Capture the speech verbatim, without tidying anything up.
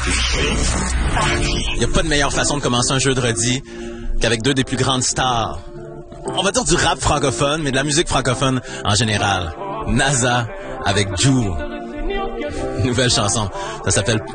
Il n'y a pas de meilleure façon de commencer un jeudi qu'avec deux des plus grandes stars. On va dire du rap francophone, mais de la musique francophone en général. NASA avec Jul. Nouvelle chanson. Ça s'appelle